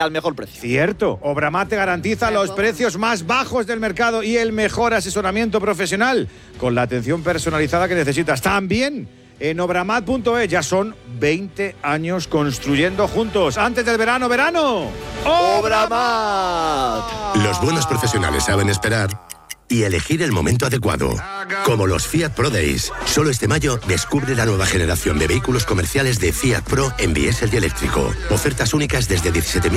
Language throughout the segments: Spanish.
al mejor precio. Cierto, Obramat te garantiza los precios más bajos del mercado y el mejor asesoramiento profesional con la atención personalizada que necesitas. También en obramat.es, ya son 20 años construyendo juntos. Antes del verano, ¡Obramat! Los buenos profesionales saben esperar y elegir el momento adecuado. Como los Fiat Pro Days. Solo este mayo descubre la nueva generación de vehículos comerciales de Fiat Pro en diésel y eléctrico. Ofertas únicas desde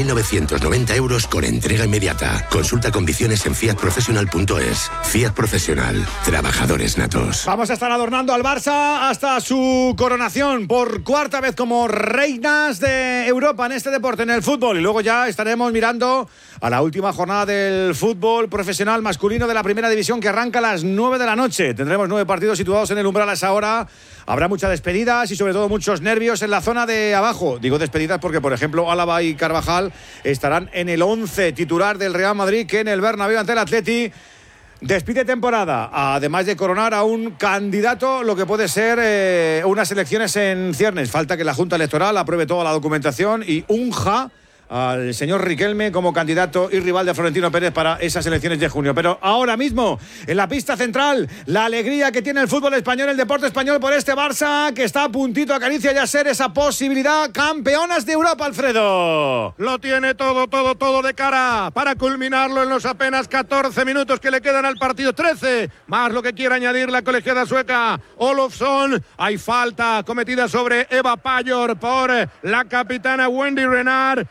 17.990 euros con entrega inmediata. Consulta condiciones en fiatprofessional.es. Fiat Profesional. Trabajadores natos. Vamos a estar adornando al Barça hasta su coronación por cuarta vez como reinas de Europa en este deporte, en el fútbol. Y luego ya estaremos mirando a la última jornada del fútbol profesional masculino de la primera división que arranca a las 9 de la noche. Tendremos 9 partidos situados en el umbral a esa hora. Habrá muchas despedidas y sobre todo muchos nervios en la zona de abajo. Digo despedidas porque, por ejemplo, Álava y Carvajal estarán en el 11 titular del Real Madrid, que en el Bernabéu ante el Atleti despide temporada, además de coronar a un candidato, lo que puede ser unas elecciones en ciernes. Falta que la Junta Electoral apruebe toda la documentación y unja al señor Riquelme como candidato y rival de Florentino Pérez para esas elecciones de junio. Pero ahora mismo, en la pista central, la alegría que tiene el fútbol español, el deporte español por este Barça, que está a puntito, acaricia ya ser esa posibilidad campeonas de Europa, Alfredo. Lo tiene todo de cara para culminarlo en los apenas 14 minutos que le quedan al partido. 13, más lo que quiera añadir la colegiada sueca Olofsson. Hay falta cometida sobre Eva Pajor por la capitana Wendy Renard.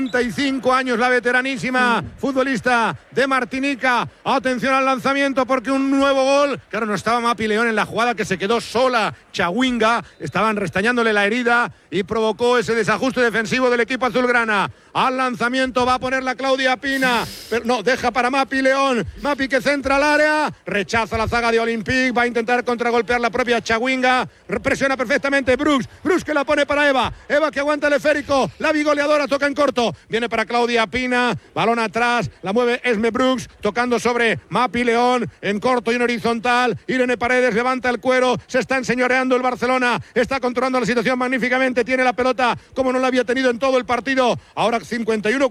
35 años la veteranísima futbolista de Martinica. Atención al lanzamiento porque un nuevo gol. Claro, no estaba Mapi León en la jugada, que se quedó sola Chawinga. Estaban restañándole la herida y provocó ese desajuste defensivo del equipo azulgrana. Al lanzamiento va a poner la Claudia Pina, pero no, deja para Mapi León. Mapi que centra al área, rechaza la zaga de Olympique, va a intentar contragolpear la propia Chawinga, presiona perfectamente Brooks que la pone para Eva que aguanta el esférico, la bigoleadora toca en corto, viene para Claudia Pina, balón atrás, la mueve Esme Brooks, tocando sobre Mapi León, en corto y en horizontal. Irene Paredes levanta el cuero, se está enseñoreando el Barcelona, está controlando la situación magníficamente, tiene la pelota como no la había tenido en todo el partido. Ahora 51-49